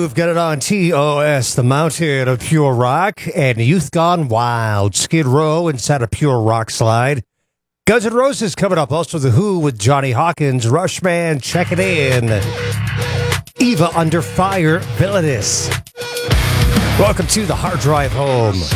Groove, got it on TOS, the Mountain of Pure Rock, and Youth Gone Wild, Skid Row inside a Pure Rock slide. Guns N' Roses coming up, also The Who with Johnny Hawkins, Rushman, check it in. Eva Under Fire, Villainous. Welcome to the Hard Drive Home.